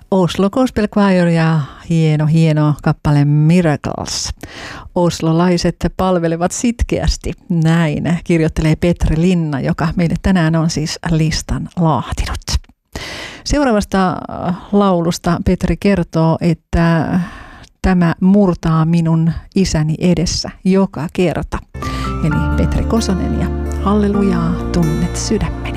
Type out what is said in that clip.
Oslo Gospel Choir ja hieno kappale Miracles. Oslolaiset palvelevat sitkeästi. Näin kirjoittelee Petri Linna, joka meille tänään on siis listan laatinut. Seuraavasta laulusta Petri kertoo, että tämä murtaa minun isäni edessä joka kerta. Eli Petri Kosonen ja Hallelujaa tunnet sydämeni.